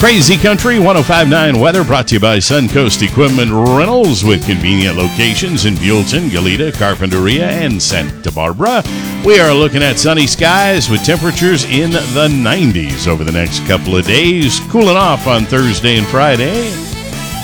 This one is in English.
Crazy Country 105.9 weather brought to you by Suncoast Equipment Rentals with convenient locations in Buellton, Goleta, Carpinteria, and Santa Barbara. We are looking at sunny skies with temperatures in the 90s over the next couple of days, cooling off on Thursday and Friday.